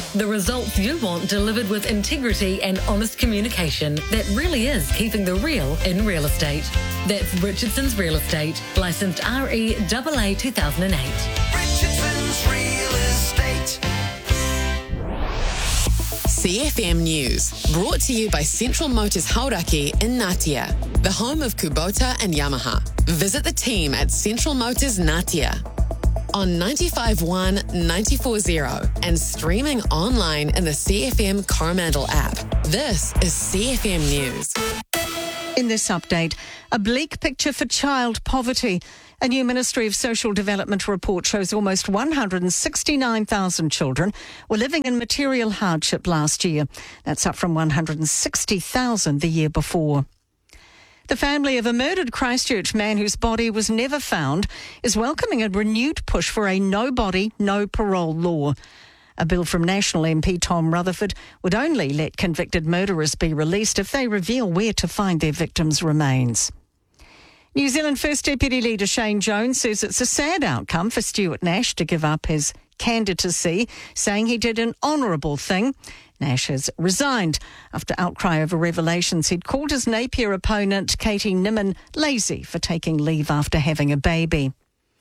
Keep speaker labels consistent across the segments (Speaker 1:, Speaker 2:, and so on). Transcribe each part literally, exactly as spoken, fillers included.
Speaker 1: The results you want delivered with integrity and honest communication that really is keeping the real in real estate. That's Richardson's Real Estate, licensed R E A A two thousand eight.
Speaker 2: Richardson's Real Estate.
Speaker 3: C F M News, brought to you by Central Motors Hauraki in Ngatea, the home of Kubota and Yamaha. Visit the team at Central Motors Ngatea on ninety-five point one, ninety-four point zero and streaming online in the C F M Coromandel app. This is C F M News.
Speaker 4: In this update, a bleak picture for child poverty. A new Ministry of Social Development report shows almost one hundred sixty-nine thousand children were living in material hardship last year. That's up from one hundred sixty thousand the year before. The family of a murdered Christchurch man whose body was never found is welcoming a renewed push for a no body, no parole law. A bill from National M P Tom Rutherford would only let convicted murderers be released if they reveal where to find their victims' remains. New Zealand First Deputy Leader Shane Jones says it's a sad outcome for Stuart Nash to give up his candidacy, saying he did an honourable thing. Nash has resigned after outcry over revelations he'd called his Napier opponent Katie Nimmin lazy for taking leave after having a baby.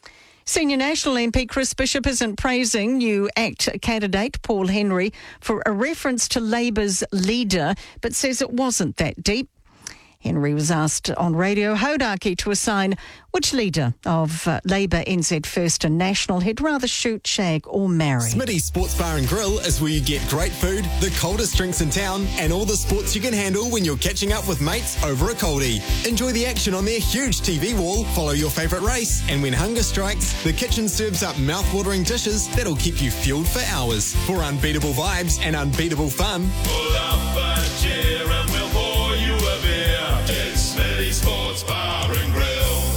Speaker 4: Senior National M P Chris Bishop isn't praising new ACT candidate Paul Henry for a reference to Labour's leader, but says it wasn't that deep. Henry was asked on Radio Hauraki to assign which leader of uh, Labour N Z First and National he'd rather shoot, shag or marry.
Speaker 5: Smitty's Sports Bar and Grill is where you get great food, the coldest drinks in town, and all the sports you can handle when you're catching up with mates over a coldie. Enjoy the action on their huge T V wall, follow your favourite race, and when hunger strikes, the kitchen serves up mouth-watering dishes that'll keep you fueled for hours. For unbeatable vibes and unbeatable fun,
Speaker 6: pull up a chair and we'll pour you a beer. It's Smitty's Sports Bar and Grill.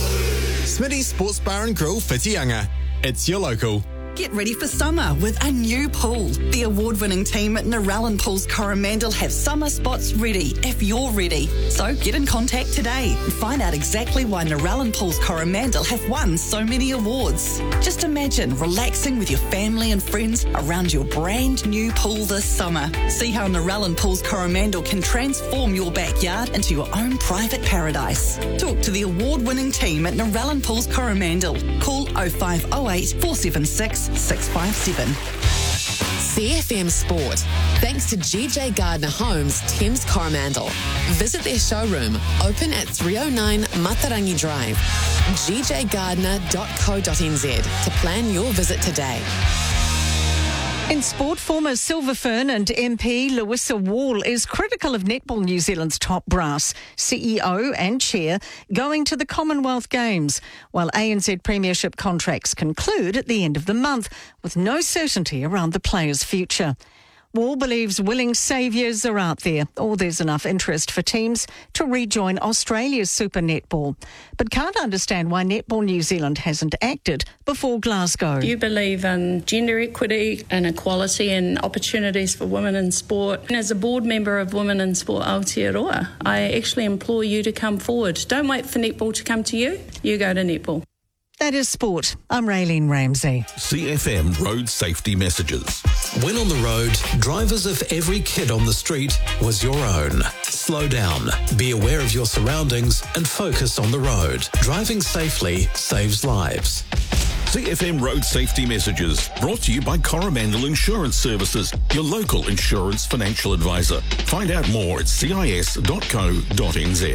Speaker 5: Smitty's Sports Bar and Grill, Whitianga. It's your local.
Speaker 7: Get ready for summer with a new pool. The award-winning team at Narellan Pools Coromandel have summer spots ready if you're ready. So get in contact today and find out exactly why Narellan Pools Coromandel have won so many awards. Just imagine relaxing with your family and friends around your brand new pool this summer. See how Narellan Pools Coromandel can transform your backyard into your own private paradise. Talk to the award-winning team at Narellan Pools Coromandel. Call oh five oh eight, four seven six, six five seven.
Speaker 3: C F M Sport, thanks to G J Gardner Homes, Thames Coromandel. Visit their showroom, open at three oh nine Matarangi Drive, g j gardner dot co dot n z to plan your visit today.
Speaker 4: In sport, former Silver Fern and M P Louisa Wall is critical of Netball New Zealand's top brass, C E O and chair, going to the Commonwealth Games, while A N Z Premiership contracts conclude at the end of the month, with no certainty around the players' future. Wall believes willing saviours are out there, or there's enough interest for teams to rejoin Australia's Super Netball, but can't understand why Netball New Zealand hasn't acted before Glasgow.
Speaker 8: You believe in gender equity and equality and opportunities for women in sport. And as a board member of Women in Sport Aotearoa, I actually implore you to come forward. Don't wait for netball to come to you. You go to netball.
Speaker 4: That is sport. I'm Raylene Ramsey.
Speaker 9: C F M Road Safety Messages. When on the road, drive as if every kid on the street was your own. Slow down, be aware of your surroundings and focus on the road. Driving safely saves lives.
Speaker 6: C F M Road Safety Messages, brought to you by Coromandel Insurance Services, your local insurance financial advisor. Find out more at c i s dot co dot n z.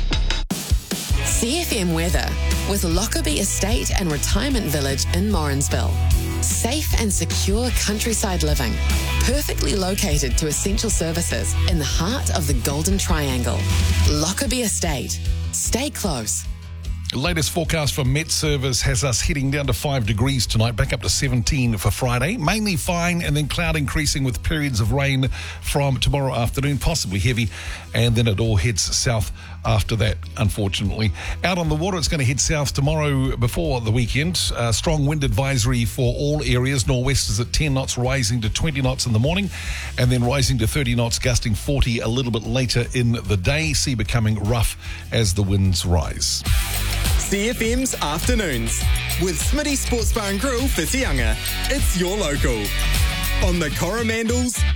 Speaker 3: C F M weather with Lockerbie Estate and Retirement Village in Morrinsville. Safe and secure countryside living, perfectly located to essential services in the heart of the Golden Triangle. Lockerbie Estate. Stay close.
Speaker 10: Latest forecast from Met Service has us heading down to five degrees tonight, back up to seventeen for Friday. Mainly fine, and then cloud increasing with periods of rain from tomorrow afternoon, possibly heavy, and then it all heads south after that, unfortunately. Out on the water, it's going to head south tomorrow before the weekend. Uh, strong wind advisory for all areas. Norwest is at ten knots, rising to twenty knots in the morning, and then rising to thirty knots, gusting forty a little bit later in the day. Sea becoming rough as the winds rise.
Speaker 5: C F M's Afternoons with Smitty Sports Bar and Grill, Whitianga. It's your local. on the Coromandels